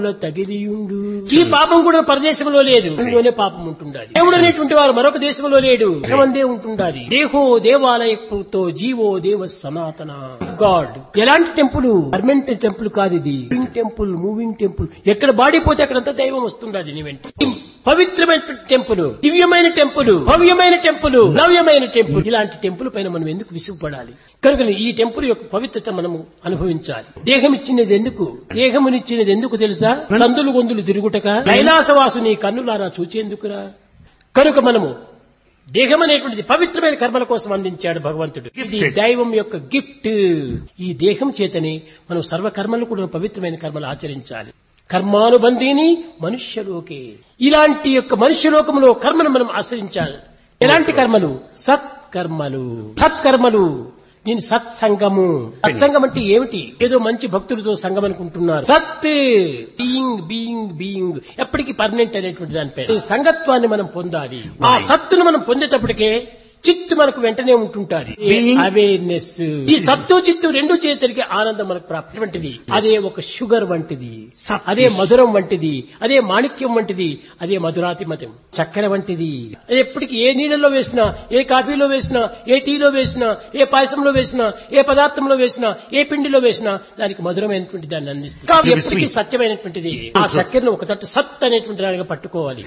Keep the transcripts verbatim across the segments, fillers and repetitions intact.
తగిలియుండు. ఈ పాపం కూడా పరదేశంలో లేదు, ఇందులోనే పాపం ఉంటుండాలి. దేవుడు అనేటువంటి వారు మరొక దేశంలో లేడు, దేశమందే ఉంటుండాలి. దేహో దేవాలయతో జీవో దేవ సనాతన గాడ్. ఎలాంటి టెంపుల్? పర్మనెంట్ టెంపుల్ కాదు ఇది, టెంపుల్, మూవింగ్ టెంపుల్. ఎక్కడ బాడీ పోతే అక్కడంతా దైవం వస్తుండాలి. నీ వెంట పవిత్రమైన టెంపుల్, దివ్యమైన టెంపుల్, భవ్యమైన టెంపుల్, నవ్యమైన టెంపుల్. ఇలాంటి టెంపుల్ పైన మనం ఎందుకు విసుగుపడాలి? కనుక ఈ టెంపుల్ యొక్క పవిత్రత మనము అనుభవించాలి. దేహం ఇచ్చినది ఎందుకు? దేహమునిచ్చినది ఎందుకు తెలుసా? సందులు గొంతులు తిరుగుటక, కైలాసవాసుని కన్నులారా చూచేందుకురా. కనుక మనము దేహం అనేటువంటిది పవిత్రమైన కర్మల కోసం అందించాడు భగవంతుడు. ఇది దైవం యొక్క గిఫ్ట్. ఈ దేహం చేతనే మనం సర్వకర్మలు కూడా పవిత్రమైన కర్మలు ఆచరించాలి. కర్మానుబంధీని మనుష్యలోకే. ఇలాంటి యొక్క మనుష్యలోకంలో కర్మను మనం ఆచరించాలి. ఎలాంటి కర్మలు? సత్కర్మలు. సత్కర్మలు దీని సత్సంగము. సత్సంగం అంటే ఏమిటి? ఏదో మంచి భక్తులతో సంగం అనుకుంటున్నారు. సత్ బీయింగ్ బీయింగ్ బీయింగ్ ఎప్పటికీ పర్మనెంట్ అనేటువంటి దానిపై సంగత్వాన్ని మనం పొందాలి. ఆ సత్తును మనం పొందేటప్పటికే చిత్తు మనకు వెంటనే ఉంటుంటారు. అవేర్నెస్. ఈ సత్తు చిత్తు రెండు చేతులకి ఆనందం మనకు ప్రాప్తి వంటిది. అదే ఒక షుగర్ వంటిది, అదే మధురం వంటిది, అదే మాణిక్యం వంటిది, అదే మధురాతిమతం, చక్కెర వంటిది. అది ఎప్పటికీ ఏ నీళ్ళలో వేసినా, ఏ కాఫీలో వేసినా, ఏ టీలో వేసినా, ఏ పాయసంలో వేసినా, ఏ పదార్థంలో వేసినా, ఏ పిండిలో వేసినా దానికి మధురమైనటువంటి దాన్ని అందిస్తుంది. ఎప్పటికీ సత్యమైనటువంటిది. ఆ చక్కెరను ఒక తట్టు సత్ అనేటువంటి దానిగా పట్టుకోవాలి.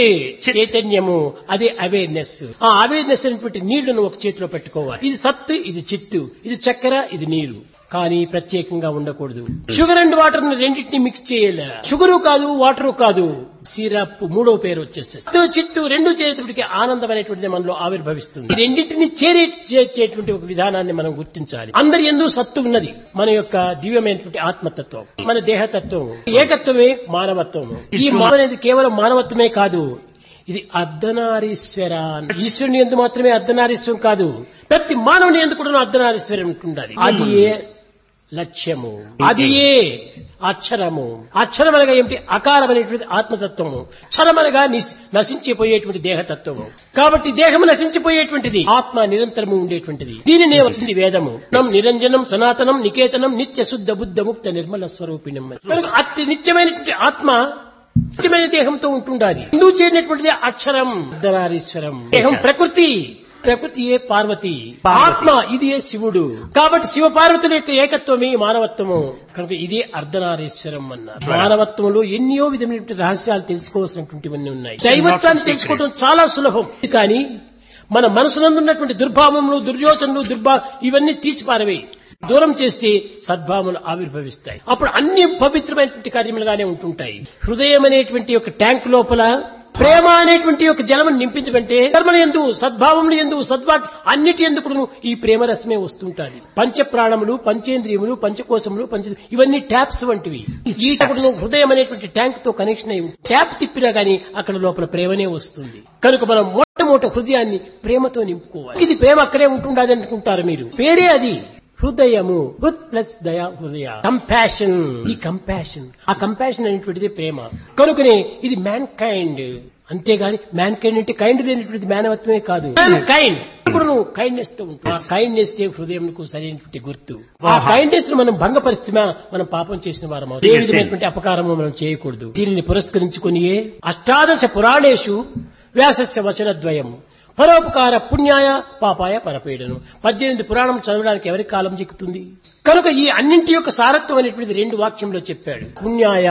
చైతన్యము అదే అవేర్నెస్. ఆ అవేర్నెస్ నీళ్లను ఒక చేతిలో పెట్టుకోవాలి. ఇది సత్తు, ఇది చిత్తు, ఇది చక్కెర, ఇది నీరు. కానీ ప్రత్యేకంగా ఉండకూడదు. షుగర్ అండ్ వాటర్ రెండింటినీ మిక్స్ చేయాలి. షుగరు కాదు, వాటరు కాదు, సిరప్. మూడో పేరు వచ్చేస్తుంది. సత్తు చిత్తు రెండు చేతుడికి ఆనందం అనేటువంటిది మనలో ఆవిర్భవిస్తుంది. ఈ రెండింటినీ చేరే చేర్చేటువంటి ఒక విధానాన్ని మనం గుర్తించాలి. అందరి యందు సత్తు ఉన్నది. మన యొక్క దివ్యమైనటువంటి ఆత్మతత్వం, మన దేహతత్వం, ఏకత్వమే మానవత్వం. ఈ మానవ అనేది కేవలం మానవత్వమే కాదు, ఇది అర్ధనారీశ్వర. ఈశ్వరుని ఎందు మాత్రమే అర్ధనారీశ్వరం కాదు, ప్రతి మానవుని ఎందు కూడా అర్ధనారీశ్వరం ఉంటుండాలి. అది ఏ లక్ష్యము, అది ఏ అక్షరము. అక్షరం అనగా ఏమిటి? అకారం అనేటువంటి ఆత్మతత్వము, క్షరమనగా నశించిపోయేటువంటి దేహతత్వము. కాబట్టి దేహము నశించిపోయేటువంటిది, ఆత్మ నిరంతరము ఉండేటువంటిది. దీనినే వచ్చింది వేదము. నిరంజనం సనాతనం నికేతనం నిత్య శుద్ధ బుద్ధ ముక్త నిర్మల స్వరూపిణం. అతి నిత్యమైనటువంటి ఆత్మ నిత్యమైన దేహంతో ఉంటుండాలి. హిందూ చేరినటువంటిది అక్షరం, అర్ధనారీశ్వరం. దేహం ప్రకృతి, ప్రకృతి ఏ పార్వతి, ఆత్మ ఇది ఏ శివుడు. కాబట్టి శివ పార్వతుల యొక్క ఏకత్వమే మానవత్వము. కనుక ఇదే అర్ధనారీశ్వరం అన్నారు. మానవత్వంలో ఎన్నో విధమైన రహస్యాలు తెలుసుకోవాల్సినటువంటివన్నీ ఉన్నాయి. దైవత్వాన్ని తెలుసుకోవడం చాలా సులభం. కానీ మన మనసునందున్నటువంటి దుర్భావములు, దుర్యోచనలు, దుర్భా ఇవన్నీ తీసి పారవేయి. దూరం చేస్తే సద్భావములు ఆవిర్భవిస్తాయి. అప్పుడు అన్ని పవిత్రమైనటువంటి కార్యములుగానే ఉంటుంటాయి. హృదయం అనేటువంటి ఒక ట్యాంక్ లోపల ప్రేమ అనేటువంటి ఒక జలమును నింపించమంటే కర్మల యందు, సద్భావములు యందు, సద్భా అన్నిటి ఎందుకు ఈ ప్రేమ రసమే వస్తుంటాది. పంచ ప్రాణములు, పంచేంద్రియములు, పంచకోశములు, పంచ ఇవన్నీ ట్యాప్స్ వంటివి. ఈ హృదయం అనేటువంటి ట్యాంక్ తో కనెక్షన్ అయి ట్యాప్ తిప్పినా గానీ అక్కడ లోపల ప్రేమనే వస్తుంది. కనుక మనం మొట్టమొదటి హృదయాన్ని ప్రేమతో నింపుకోవాలి. ఇది ప్రేమ అక్కడే ఉంటుండదు అనుకుంటారు మీరు. పేరే అది హృదయము. హృద్ ప్లస్ దయా, హృదయ. కంపాషన్. ఈ కంపాషన్, ఆ కంపాషన్ అనేటువంటిది ప్రేమ. కనుకనే ఇది మ్యాన్ కైండ్. అంతేగాని మ్యాన్ కైండ్ అంటే కైండ్ లేనటువంటిది మానవత్వమే కాదు. మ్యాన్ కైండ్ ఇప్పుడు నువ్వు కైండ్నెస్ తో ఉంటావు. ఆ కైండ్నెస్ హృదయంకు సరైనటువంటి గుర్తు. ఆ కైండ్నెస్ ను మనం భంగపరిస్తే మనం పాపం చేసిన వారం. ఏ విధమైనటువంటి అపకారము మనం చేయకూడదు. దీనిని పురస్కరించుకుని అష్టాదశ పురాణేషు వ్యాసస్య వచనద్వయం పరోపకార పుణ్యాయ పాపాయ పరపీడను. పద్దెనిమిది పురాణం చదవడానికి ఎవరి కాలం చిక్కుతుంది? కనుక ఈ అన్నింటి యొక్క సారత్వం అనేటువంటిది రెండు వాక్యంలో చెప్పాడు. పుణ్యాయ,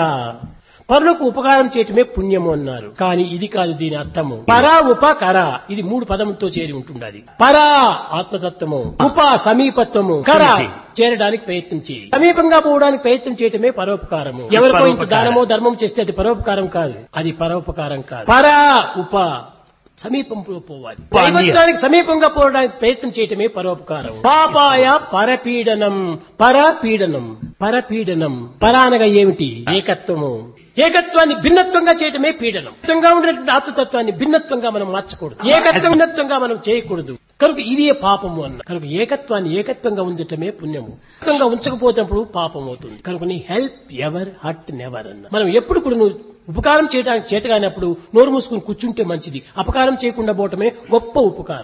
పరులకు ఉపకారం చేయటమే పుణ్యము అన్నారు. కానీ ఇది కాదు దీని అర్థము. పరా ఉపకర, ఇది మూడు పదములతో చేరి ఉంటుండాలి. పరా ఆత్మతత్వము, ఉప సమీపత్వము, కర చేరడానికి ప్రయత్నం చేయి. సమీపంగా పోవడానికి ప్రయత్నం చేయటమే పరోపకారము. ఎవరికో ఇంత దానమో ధర్మం చేస్తే అది పరోపకారం కాదు, అది పరోపకారం కాదు. పరా ఉప సమీపంలో పోవాలి. దైవత్వానికి సమీపంగా పోవడానికి ప్రయత్నం చేయటమే పరోపకారం. పాపాయ పరపీడనం. పరపీడనం, పరపీడనం. పరానగా ఏమిటి? ఏకత్వము. ఏకత్వాన్ని భిన్నత్వంగా చేయటమే పీడనం. ఏకత్వంగా ఉండేటువంటి ఆత్మతత్వాన్ని భిన్నత్వంగా మనం మార్చకూడదు. ఏకత్వం భిన్నత్వంగా మనం చేయకూడదు. కనుక ఇదే పాపము అన్న. కనుక ఏకత్వాన్ని ఏకత్వంగా ఉండటమే పుణ్యము. ఏకత్వంగా ఉంచకపోతున్నప్పుడు పాపం అవుతుంది. కనుక నీ హెల్ప్ ఎవర్ హర్ట్ నెవర్ అన్న. మనం ఎప్పుడు కూడా నువ్వు ఉపకారం చేయడానికి చేతగానప్పుడు నోరు మూసుకుని కూర్చుంటే మంచిది. అపకారం చేయకుండా పోవటమే గొప్ప ఉపకారం.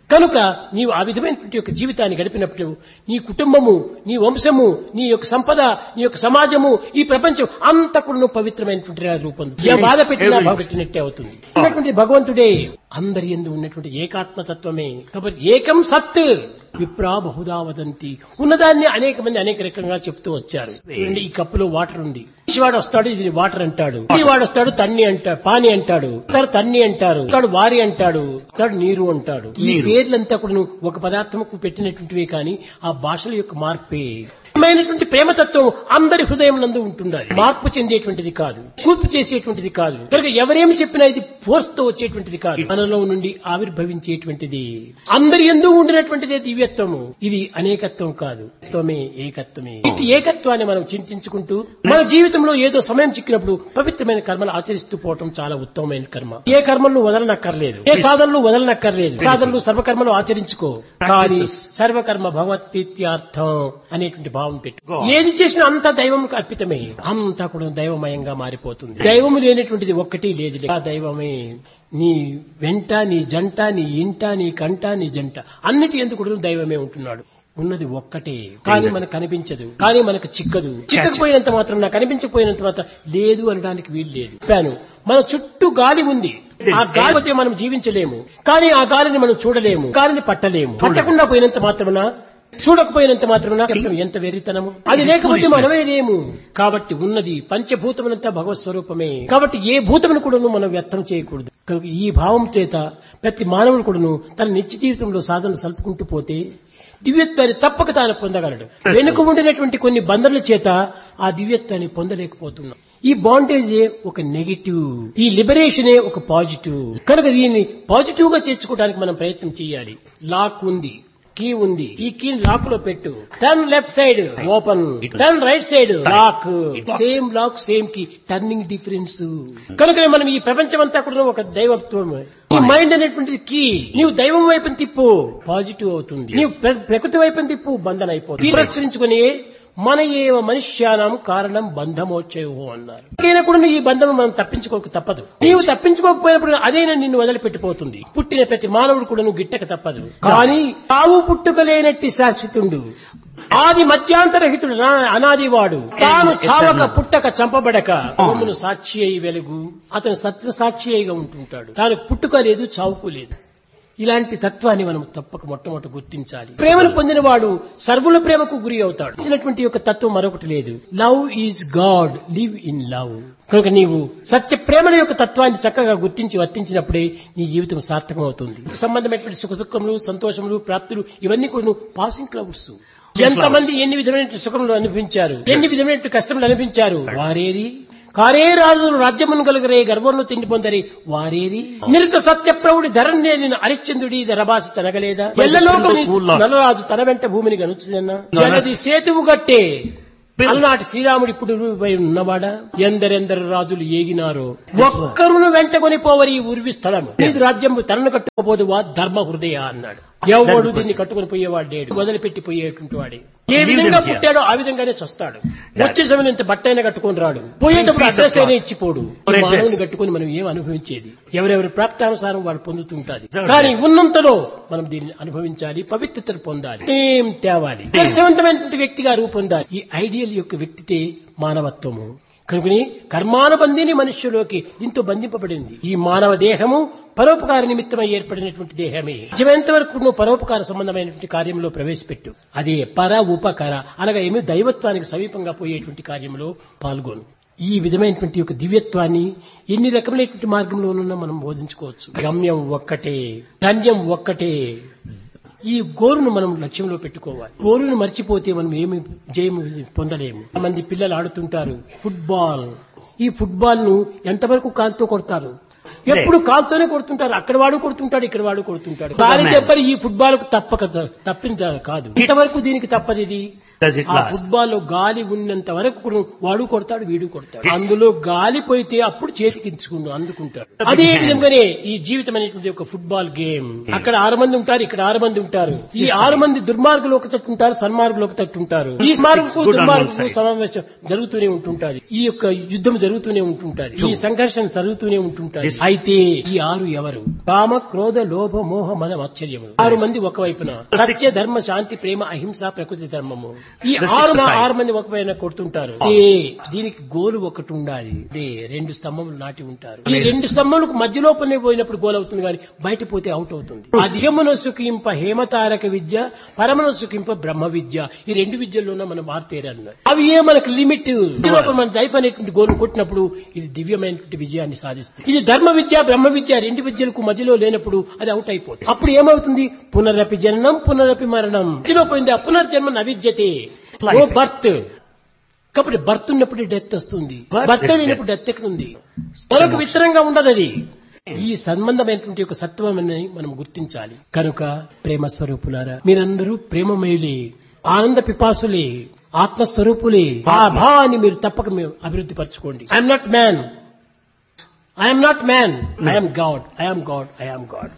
కనుక నీవు ఆ విధమైనటువంటి యొక్క జీవితాన్ని గడిపినప్పుడు నీ కుటుంబము, నీ వంశము, నీ యొక్క సంపద, నీ యొక్క సమాజము, ఈ ప్రపంచం అంతా కూడా పవిత్రమైనటువంటి రూపొందుతుంది. ఏ బాధ పెట్టినా బాధ పెట్టినట్టే అవుతుంది. ఉన్నటువంటి భగవంతుడే అందరి యందు ఉన్నటువంటి ఏకాత్మతత్వమే. కాబట్టి ఏకం సత్ విప్రా బహుదా వదంతి. ఉన్నదాన్ని అనేక మంది అనేక రకంగా చెప్తూ వచ్చారు. చూడండి, ఈ కప్పులో వాటర్ ఉంది, వాడు వస్తాడు ఇది వాటర్ అంటాడు, ఈ వాడు వస్తాడు తన్ని అంటాడు, పాని అంటాడు, తాడు తన్ని అంటారు, తాడు వారి అంటాడు, తాడు నీరు అంటాడు. ఈ పేర్లంతా కూడా ఒక పదార్థముకు పెట్టినటువంటివే కానీ ఆ భాషల యొక్క మార్పే. మైనటువంటి ప్రేమతత్వం అందరి హృదయంలో ఉంటుండాలి. మార్పు చెందేటువంటిది కాదు, కూర్పు చేసేటువంటిది కాదు. కనుక ఎవరేమి చెప్పినా ఇది ఫోర్స్ తో వచ్చేటువంటిది కాదు, మనలో నుండి ఆవిర్భవించేటువంటిది. అందరి యందు ఉండినటువంటిదే దివ్యత్వము. ఇది అనేకత్వం కాదు, త్వమే ఏకత్వమే. ఇటు ఏకత్వాన్ని మనం చింతించుకుంటూ మన జీవితంలో ఏదో సమయం చిక్కినప్పుడు పవిత్రమైన కర్మలు ఆచరిస్తూ పోవటం చాలా ఉత్తమమైన కర్మ. ఏ కర్మలను వదలనక్కర్లేదు, ఏ సాధనలు వదలనక్కర్లేదు. సాధనలు సర్వకర్మలు ఆచరించుకో, కానీ సర్వకర్మ భగవత్ప్రీత్యార్థం అనేటువంటి భావం పెట్టు. ఏది చేసినా అంతా దైవం అర్పితమే, అంతా కూడా దైవమయంగా మారిపోతుంది. దైవము లేనటువంటిది ఒక్కటి లేదు. ఆ దైవమే నీ వెంట, నీ జంట, నీ ఇంట, నీ కంట, నీ జంట అన్నిటి ఎందుకు కూడా దైవమే ఉంటున్నాడు. ఉన్నది ఒక్కటే, కానీ మనకు కనిపించదు, కానీ మనకు చిక్కదు. చిక్కకపోయినంత మాత్రం, నాకు కనిపించకపోయినంత మాత్రం లేదు అనడానికి వీలు లేదు. చెప్పాను, మన చుట్టూ గాలి ఉంది, ఆ గాలిపోతే మనం జీవించలేము, కానీ ఆ గాలిని మనం చూడలేము, గాలిని పట్టలేము. పట్టకుండా పోయినంత మాత్రమున, చూడకపోయినంత మాత్రమున ఎంత వెర్రితనము. అది లేకపోతే మనమే లేము. కాబట్టి ఉన్నది పంచభూతములంతా భగవత్ స్వరూపమే. కాబట్టి ఏ భూతమును కూడాను మనం వ్యర్థం చేయకూడదు. కనుక ఈ భావం చేత ప్రతి మానవుడు కూడాను తన నిత్య జీవితంలో సాధన సల్పుకుంటూ పోతే దివ్యత్వాన్ని తప్పక తాను పొందగలడు. వెనుక ఉండినటువంటి కొన్ని బంధనల చేత ఆ దివ్యత్వాన్ని పొందలేకపోతున్నాం. ఈ బాండేజే ఒక నెగిటివ్, ఈ లిబరేషనే ఒక పాజిటివ్. కనుక దీన్ని పాజిటివ్ గా చేర్చుకోవడానికి మనం ప్రయత్నం చేయాలి. లాక్ ఉంది, కీ ఉంది, ఈ కీ లాక్ లో పెట్టు. Turn left side open, turn right side lock. Same lock, same key, turning difference. కనుక మనం ఈ ప్రపంచం అంతా కూడా ఒక దైవత్వం. ఈ మైండ్ అనేటువంటిది కీ. నీవు దైవం వైపుని తిప్పు, పాజిటివ్ అవుతుంది. నీవు ప్రకృతి వైపుని తిప్పు, బంధన అయిపోతుంది. పురస్కరించుకుని మన ఏవ మనుష్యానం కారణం బంధమోక్షయో అన్నారు. అయినా కూడా ఈ బంధం మనం తప్పించుకోక తప్పదు. నీవు తప్పించుకోకపోయినప్పుడు అదేనా నిన్ను వదిలిపెట్టిపోతుంది. పుట్టిన ప్రతి మానవుడు కూడా నువ్వు గిట్టక తప్పదు. కానీ తావు పుట్టుకలేనట్టి శాశ్వతుండు, ఆది మధ్యాంతరహితుడు, అనాదివాడు, తాను చావక పుట్టక చంపబడక భూమును సాక్షి అయి వెలుగు. అతను సత్వ సాక్షి అయిగా ఉంటుంటాడు. తాను పుట్టుక లేదు, చావుకు లేదు. ఇలాంటి తత్వాన్ని మనం తప్పక మొట్టమొదటి గుర్తించాలి. ప్రేమను పొందినవాడు సర్వుల ప్రేమకు గురి అవుతాడు. ఇచ్చినటువంటి యొక్క తత్వం మరొకటి లేదు. Love is God, live in love. కనుక నీవు సత్య ప్రేమల యొక్క తత్వాన్ని చక్కగా గుర్తించి వర్తించినప్పుడే నీ జీవితం సార్థకం అవుతుంది. సంబంధమైనటువంటి సుఖ దుఃఖములు, సంతోషములు, ప్రాప్తులు ఇవన్నీ కూడా పాసింగ్ క్లౌడ్స్. ఎంతమంది ఎన్ని విధమైన సుఖములు అనిపించారు, ఎన్ని విధమైన కష్టములు అనిపించారు. వారేది కారే రాజులు రాజ్యమును కలుగరే, గర్వంలో తిండి పొందరి వారేది. నిరుత సత్య ప్రౌఢి ధరణ్యేలిన హరిశ్చంద్రుడి ధరభాష తనగలేదా. ఎల్లలోకం నలరాజు తన వెంట భూమిని గనుచుదన్నా. జనది సేతువు గట్టే అలనాటి శ్రీరాముడు ఇప్పుడు ఉన్నవాడా. ఎందరెందరు రాజులు ఏగినారో, ఒక్కరును వెంటకొని పోవరి ఉర్వి స్థలము. ఇది రాజ్యం తనను కట్టుకోబోదు వా ధర్మ హృదయ అన్నాడు. ఎవడు దీన్ని కట్టుకుని పోయేవాడు లేడు, వదిలిపెట్టి పోయేటువంటి వాడే. ఏ విధంగా పుట్టాడో ఆ విధంగానే చస్తాడు. వచ్చే సమయం ఇంత బట్ట అయినా కట్టుకుని రాడు, పోయేటప్పుడు అడ్రస్ అయినా ఇచ్చిపోడు. మానవుని కట్టుకుని మనం ఏం అనుభవించేది? ఎవరెవరి ప్రాప్తానుసారం వాడు పొందుతుంటాది. కానీ ఉన్నంతలో మనం దీన్ని అనుభవించాలి, పవిత్రతను పొందాలి, ఏం తేవాలి, దర్శవంతమైనటువంటి వ్యక్తిగా రూపొందాలి. ఈ ఐడియల్ యొక్క వ్యక్తితే మానవత్వము. కనుకని కర్మానుబంధిని మనుష్యులోకి దీంతో బంధింపబడింది. ఈ మానవ దేహము పరోపకార నిమిత్తమై ఏర్పడినటువంటి దేహమే. నిజమైనంత వరకు నువ్వు పరోపకార సంబంధమైనటువంటి కార్యంలో ప్రవేశపెట్టు. అదే పర ఉపకర అనగా ఏమి దైవత్వానికి సమీపంగా పోయేటువంటి కార్యంలో పాల్గొను. ఈ విధమైనటువంటి యొక్క దివ్యత్వాన్ని ఎన్ని రకమైనటువంటి మార్గంలోనన్నా మనం బోధించుకోవచ్చు. గమ్యం ఒక్కటే, ధన్యం ఒక్కటే. ఈ గోరును మనం లక్ష్యంలో పెట్టుకోవాలి. గోరును మర్చిపోతే మనం ఏమి జయం పొందలేము. మంది పిల్లలు ఆడుతుంటారు ఫుట్బాల్. ఈ ఫుట్బాల్ ను ఎంతవరకు కాలుతో కొడతారు? ఎప్పుడు కాలుతోనే కొడుతుంటారు. అక్కడ వాడు కొడుతుంటాడు, ఇక్కడ వాడు కొడుతుంటాడు. దాని దెబ్బలు ఈ ఫుట్బాల్ కు తప్పక తప్పించ కాదు. ఇంతవరకు దీనికి తప్పదు. ఇది ఆ ఫుట్బాల్ లో గాలి ఉన్నంత వరకు వాడు కొడతాడు, వీడు కొడతాడు. అందులో గాలి పోయితే అప్పుడు చేతికి అందుకుంటాడు. అదే విధంగానే ఈ జీవితం అనేటువంటి ఒక ఫుట్బాల్ గేమ్. అక్కడ ఆరు మంది ఉంటారు, ఇక్కడ ఆరు మంది ఉంటారు. ఈ ఆరు మంది దుర్మార్గులు ఒక తట్టు ఉంటారు, సన్మార్గులు ఒక తట్టు ఉంటారు. ఈ మార్గకు దుర్మార్గకు సమావేశం జరుగుతూనే ఉంటుంటది. ఈ యొక్క యుద్ధం జరుగుతూనే ఉంటుంటది. ఈ సంఘర్షణ జరుగుతూనే ఉంటుంటది. అయితే ఈ ఆరు ఎవరు? కామ, క్రోధ, లోభ, మోహ, మన ఆశ్చర్యము. ఆరు మంది ఒకవైపున సత్య, ధర్మ, శాంతి, ప్రేమ, అహింస, ప్రకృతి ధర్మము. ఈ ఆరు ఆరు మంది ఒకవైన కొడుతుంటారు. దీనికి గోలు ఒకటి ఉండాలి. అదే రెండు స్తంభములు నాటి ఉంటారు. ఈ రెండు స్తంభములకు మధ్య లోపలనే పోయినప్పుడు గోల్ అవుతుంది కానీ బయట పోతే అవుట్ అవుతుంది. అధిగమున సుఖింప హేమతారక విద్య, పరమన సుఖింప బ్రహ్మ విద్య. ఈ రెండు విద్యల్లోనే మనం మారుతేరన్నారు. అవి ఏ మనకు లిమిట్ మన లైఫ్ అనేటువంటి గోల్ కొట్టినప్పుడు ఇది దివ్యమైనటువంటి విజయాన్ని సాధిస్తుంది. ఇది ధర్మ విద్య, బ్రహ్మ విద్య రెండు విద్యలకు మధ్యలో లేనప్పుడు అది అవుట్ అయిపోతుంది. అప్పుడు ఏమవుతుంది? పునరపి జననం, పునరపి మరణం. మధ్యలో పోయింది ఆ పునర్జన్మ నవిద్యతే, ఓ బర్త్. కాబట్టి బర్త్ ఉన్నప్పుడు డెత్ వస్తుంది, బర్త్ లేనప్పుడు డెత్ ఎక్కడ ఉంది? మరొక విత్తనంగా ఉండదు అది. ఈ సంబంధమైనటువంటి ఒక సత్వమని మనం గుర్తించాలి. కనుక ప్రేమ స్వరూపులారా, మీరందరూ ప్రేమమయులే, ఆనంద పిపాసులే, ఆత్మస్వరూపులే. ఆ భావాన్ని మీరు తప్పక మీరు అభివృద్ధి పరచుకోండి. I'm not man, I'm not man, I'm God, I'm God, I'm God.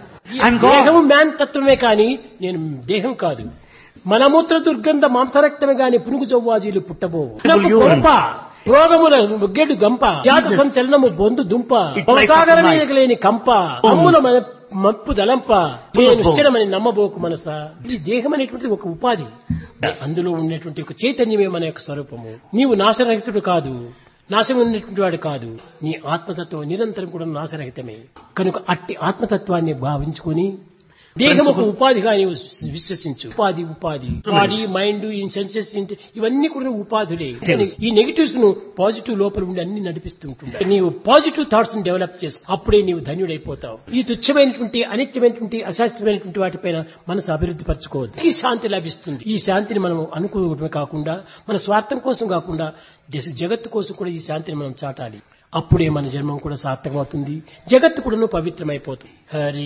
దేహము మ్యాన్ తత్వమే కాని నేను దేహం కాదు. మనమూత్ర దుర్గంధ మాంసరక్తమే గాని పునుగు చవ్వాజీలు పుట్టబోవు. గొంప రోగముల గెడు గంప, జాత సంచలనము బొందు దుంప, సాగరలేని కంప, అమ్ముల మప్పు దలంప, నేను నిశ్చలమని నమ్మబోకు మనసా. ఈ దేహం అనేటువంటి ఒక ఉపాధి, అందులో ఉన్నటువంటి ఒక చైతన్యమే మన యొక్క స్వరూపము. నీవు నాశరహితుడు కాదు, నాశనం ఉన్నటువంటి వాడు కాదు. నీ ఆత్మతత్వం నిరంతరం కూడా నాశరహితమే. కనుక అట్టి ఆత్మతత్వాన్ని భావించుకొని దేహం ఒక ఉపాధిగా నీవు విశ్వసించు. ఉపాధి ఉపాధి బాడీ, మైండ్, సెన్సెస్ ఇవన్నీ కూడా ఉపాధులే. ఈ నెగిటివ్స్ ను పాజిటివ్ లోపల ఉండి అన్ని నడిపిస్తూ ఉంటుంటాయి. నీవు పాజిటివ్ థాట్స్ ని డెవలప్ చేసుకో, అప్పుడే నీవు ధన్యుడైపోతావు. ఈ తుచ్చమైనటువంటి, అనిత్యమైనటువంటి, అశాస్త్రమైనటువంటి వాటిపైన మనసు అభివృద్ధి పరచుకోవద్దు. ఈ శాంతి లభిస్తుంది. ఈ శాంతిని మనం అనుకోవడమే కాకుండా మన స్వార్థం కోసం కాకుండా దేశ జగత్తు కోసం కూడా ఈ శాంతిని మనం చాటాలి. అప్పుడే మన జన్మం కూడా సార్థకమవుతుంది, జగత్తు కూడా పవిత్రమైపోతుంది. హరి